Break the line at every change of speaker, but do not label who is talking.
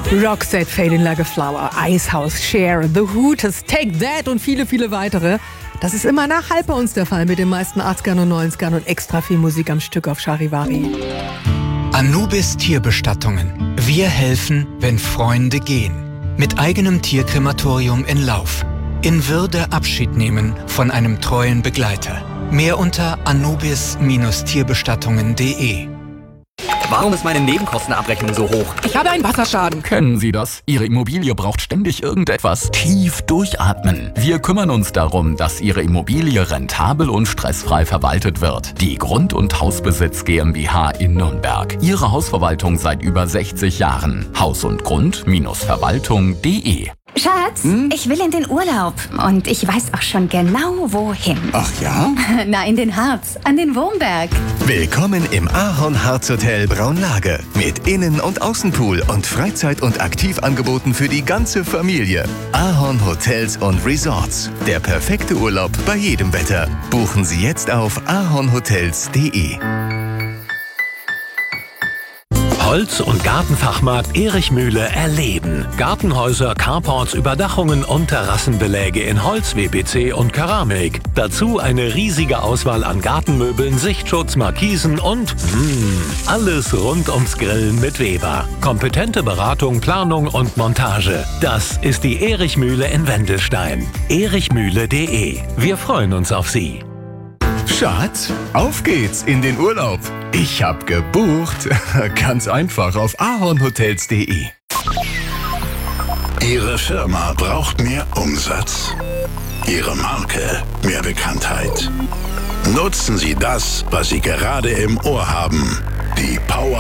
Roxette, Fading Like a Flower, Icehouse, Cher, The Hooters, Take That und viele, viele weitere. Das ist immer nach halb bei uns der Fall mit den meisten 80ern und 90ern und extra viel Musik am Stück auf Charivari.
Anubis Tierbestattungen. Wir helfen, wenn Freunde gehen. Mit eigenem Tierkrematorium in Lauf. In Würde Abschied nehmen von einem treuen Begleiter. Mehr unter anubis-tierbestattungen.de.
Warum ist meine Nebenkostenabrechnung so hoch?
Ich habe einen Wasserschaden.
Kennen Sie das? Ihre Immobilie braucht ständig irgendetwas. Tief durchatmen. Wir kümmern uns darum, dass Ihre Immobilie rentabel und stressfrei verwaltet wird. Die Grund- und Hausbesitz GmbH in Nürnberg. Ihre Hausverwaltung seit über 60 Jahren. Haus und Grund-Verwaltung.de.
Schatz, ich will in den Urlaub und ich weiß auch schon genau, wohin.
Ach ja?
Na, in den Harz, an den Wurmberg.
Willkommen im Ahorn Harz Hotel Braunlage. Mit Innen- und Außenpool und Freizeit- und Aktivangeboten für die ganze Familie. Ahorn Hotels und Resorts. Der perfekte Urlaub bei jedem Wetter. Buchen Sie jetzt auf ahornhotels.de.
Holz- und Gartenfachmarkt Erich Mühle erleben. Gartenhäuser, Carports, Überdachungen und Terrassenbeläge in Holz, WPC und Keramik. Dazu eine riesige Auswahl an Gartenmöbeln, Sichtschutz, Markisen und alles rund ums Grillen mit Weber. Kompetente Beratung, Planung und Montage. Das ist die Erich Mühle in Wendelstein. erichmühle.de. Wir freuen uns auf Sie.
Schatz, auf geht's in den Urlaub. Ich hab gebucht. Ganz einfach auf ahornhotels.de.
Ihre Firma braucht mehr Umsatz. Ihre Marke mehr Bekanntheit. Nutzen Sie das, was Sie gerade im Ohr haben. Die Power